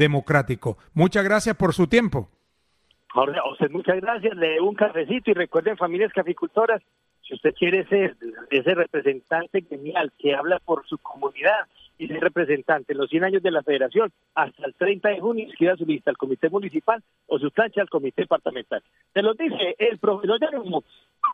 democrático. Muchas gracias por su tiempo. Jorge, a usted muchas gracias, le debo un cafecito y recuerden, familias caficultoras, si usted quiere ser ese representante genial que habla por su comunidad y ser representante en los 100 años de la federación, hasta el 30 de junio inscriba su lista al comité municipal o su plancha al comité departamental. Se lo dice el profesor Yarumo.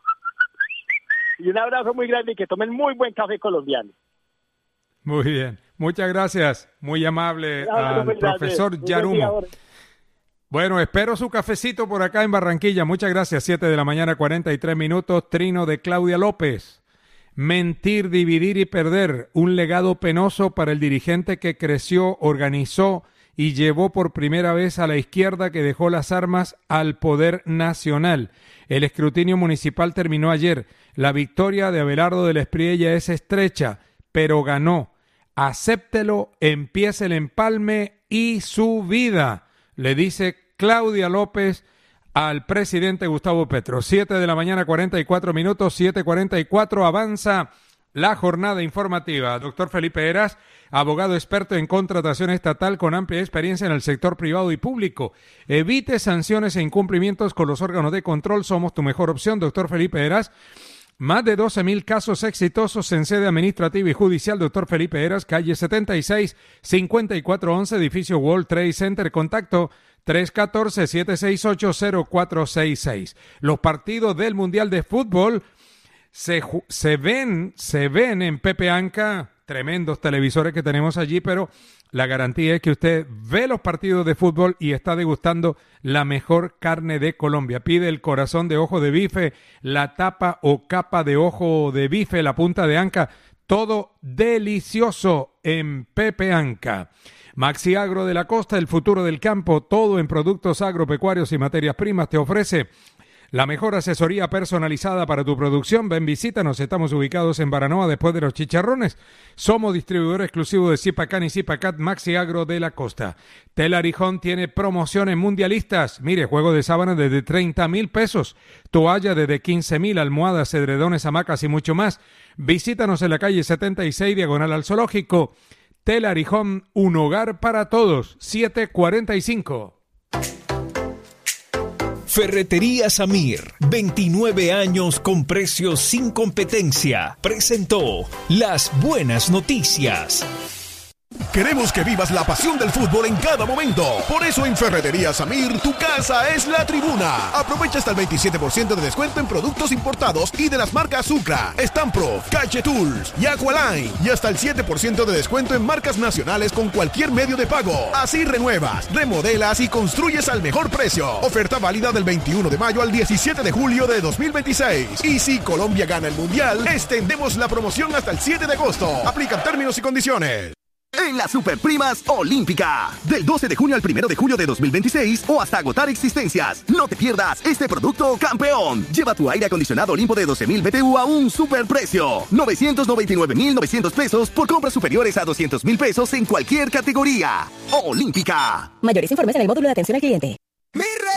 Y un abrazo muy grande y que tomen muy buen café colombiano. Muy bien, muchas gracias, muy amable al profesor Yarumo. Bueno, espero su cafecito por acá en Barranquilla. Muchas gracias. 7 de la mañana, 43 minutos. Trino de Claudia López. Mentir, dividir y perder. Un legado penoso para el dirigente que creció, organizó y llevó por primera vez a la izquierda, que dejó las armas al poder nacional. El escrutinio municipal terminó ayer. La victoria de Abelardo de la Espriella es estrecha, pero ganó. Acéptelo, empiece el empalme y su vida, le dice Claudia López al presidente Gustavo Petro. 7 de la mañana, 44 minutos, 7:44, avanza la jornada informativa. Doctor Felipe Heras, abogado experto en contratación estatal con amplia experiencia en el sector privado y público. Evite sanciones e incumplimientos con los órganos de control. Somos tu mejor opción, doctor Felipe Heras. Más de 12,000 casos exitosos en sede administrativa y judicial. Doctor Felipe Heras, calle 76, 5411, edificio World Trade Center. Contacto 314-768-0466. Los partidos del Mundial de Fútbol se ven en Pepe Anca, tremendos televisores que tenemos allí, pero la garantía es que usted ve los partidos de fútbol y está degustando la mejor carne de Colombia. Pide el corazón de ojo de bife, la tapa o capa de ojo de bife, la punta de anca, todo delicioso en Pepe Anca. Maxi Agro de la Costa, el futuro del campo, todo en productos agropecuarios y materias primas, te ofrece la mejor asesoría personalizada para tu producción. Ven, visítanos. Estamos ubicados en Baranoa, después de los Chicharrones. Somos distribuidor exclusivo de Zipacan y Zipacat. Maxi Agro de la Costa. Telarijón tiene promociones mundialistas. Mire, juego de sábana desde 30,000 pesos. Toalla desde 15,000, almohadas, edredones, hamacas y mucho más. Visítanos en la calle 76, diagonal al Zoológico. Telarijón, un hogar para todos. 7:45. Ferretería Samir, 29 años con precios sin competencia, presentó las buenas noticias. Queremos que vivas la pasión del fútbol en cada momento. Por eso en Ferretería Samir, tu casa es la tribuna. Aprovecha hasta el 27% de descuento en productos importados y de las marcas Sucra, Stampro, Cache Tools y Aqualine. Y hasta el 7% de descuento en marcas nacionales con cualquier medio de pago. Así renuevas, remodelas y construyes al mejor precio. Oferta válida del 21 de mayo al 17 de julio de 2026. Y si Colombia gana el Mundial, extendemos la promoción hasta el 7 de agosto. Aplican términos y condiciones. En las Superprimas Olímpica, del 12 de junio al 1 de julio de 2026 o hasta agotar existencias. No te pierdas este producto campeón. Lleva tu aire acondicionado Olimpo de 12,000 BTU a un superprecio. 999,900 pesos por compras superiores a 200,000 pesos en cualquier categoría. Olímpica. Mayores informes en el módulo de atención al cliente. ¡Mi